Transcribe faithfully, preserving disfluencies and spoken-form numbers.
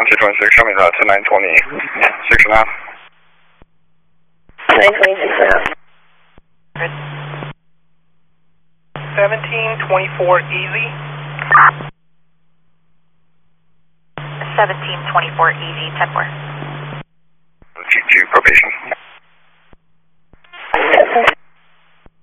two twenty-six, show me that to nine twenty-six and a half. nine twenty-six and a half. seventeen twenty-four easy. seventeen twenty-four easy, ten four. G two probation.